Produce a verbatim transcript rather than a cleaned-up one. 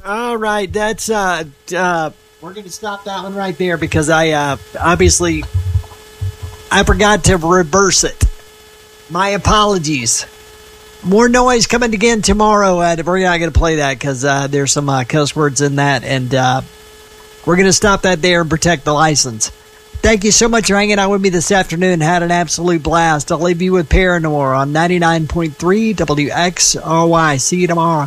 All right, that's uh, uh, we're going to stop that one right there because I uh, obviously I forgot to reverse it. My apologies. More noise coming again tomorrow. Uh, we're not going to play that because uh, there's some uh, cuss words in that, and uh, we're going to stop that there and protect the license. Thank you so much for hanging out with me this afternoon. Had an absolute blast. I'll leave you with Paranor on ninety-nine point three W X R Y. See you tomorrow.